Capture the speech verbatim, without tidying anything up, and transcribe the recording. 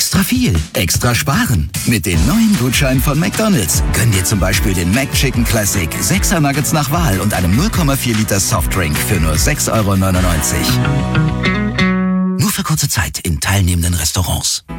Extra viel, extra sparen. Mit den neuen Gutscheinen von McDonald's. Gönn dir zum Beispiel den McChicken Classic, sechser Nuggets nach Wahl und einem null Komma vier Liter Softdrink für nur sechs Euro neunundneunzig. Nur für kurze Zeit in teilnehmenden Restaurants.